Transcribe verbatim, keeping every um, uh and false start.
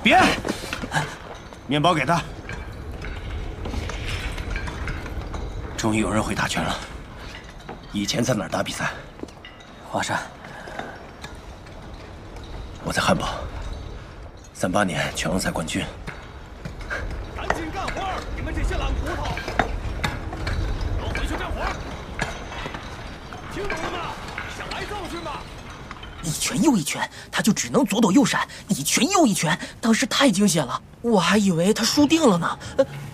别！面包给他。终于有人会打拳了。以前在哪儿打比赛？ 华山。 我在汉堡。三八年拳王赛冠军。 赶紧干活！你们这些懒骨头，都回去干活！听懂了吗？想挨揍是吗？ 一拳又一拳，他就只能左躲右闪，一拳又一拳，当时太惊险了，我还以为他输定了呢。呃